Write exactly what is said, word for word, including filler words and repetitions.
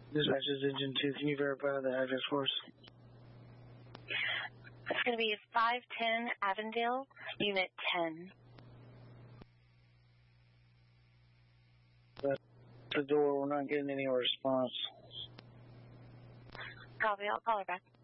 Dispatch is Engine two. Can you verify the address for us? It's going to be five ten Avondale, Unit ten. That's the door. We're not getting any response. Copy. I'll call her back.